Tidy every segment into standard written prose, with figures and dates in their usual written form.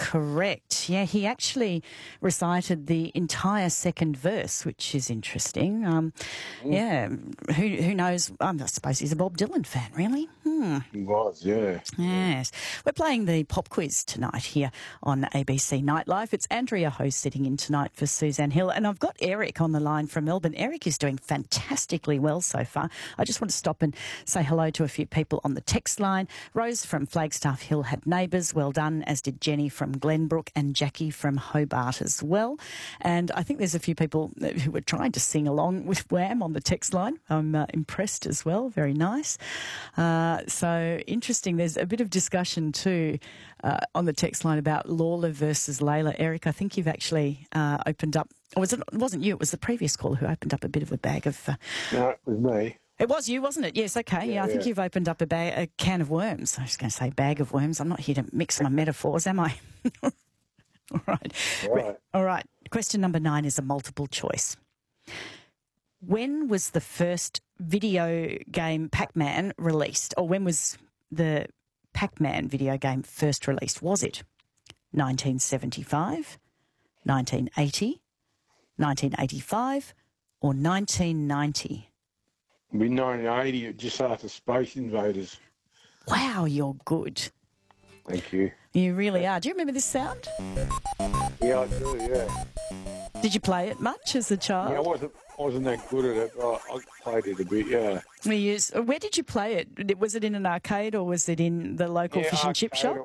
correct. Yeah, he actually recited the entire second verse, which is interesting. Yeah, who knows? I suppose he's a Bob Dylan fan, really. He was, yeah. Yes. We're playing the pop quiz tonight here on ABC Nightlife. It's Andrea Ho sitting in tonight for Suzanne Hill, and I've got Eric on the line from Melbourne. Eric is doing fantastically well so far. I just want to stop and say hello to a few people on the text line. Rose from Flagstaff Hill had neighbours, well done, as did Jenny from Glenbrook and Jackie from Hobart as well. And I think there's a few people who were trying to sing along with Wham on the text line. I'm impressed as well. Very nice. So interesting. There's a bit of discussion too on the text line about Lawler versus Layla. Eric, I think you've actually opened up. Or it wasn't you, it was the previous caller who opened up a bit of a bag of... No, it was me. It was you, wasn't it? Yes, okay. Yeah, I think you've opened up a can of worms. I was going to say bag of worms. I'm not here to mix my metaphors, am I? All right. All right. Question number 9 is a multiple choice. When was the first video game Pac-Man released? Or when was the Pac-Man video game first released? Was it 1975, 1980, 1985 or 1990? It'll be 1980, just after Space Invaders. Wow, you're good. Thank you. You really are. Do you remember this sound? Yeah, I do, yeah. Did you play it much as a child? Yeah, I wasn't that good at it, but I played it a bit, yeah. Where did you play it? Was it in an arcade or was it in the local fish and chip shop?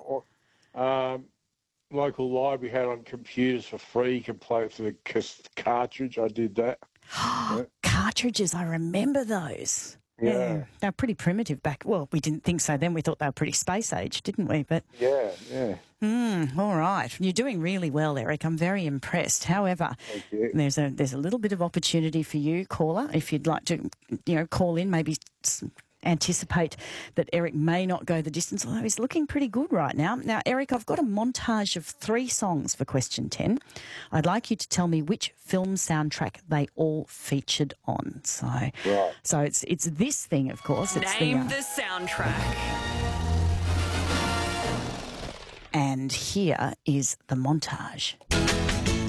Local library had on computers for free. You can play it for the cartridge. I did that. Cartridges, I remember those. Yeah. They were pretty primitive back. Well, we didn't think so then. We thought they were pretty space age, didn't we? But yeah. All right. You're doing really well, Eric. I'm very impressed. However, thank you. There's a little bit of opportunity for you, caller, if you'd like to, call in, maybe anticipate that Eric may not go the distance, although he's looking pretty good right now. Now, Eric, I've got a montage of 3 songs for question 10. I'd like you to tell me which film soundtrack they all featured on. So it's this thing, of course. It's Name the soundtrack. And here is the montage.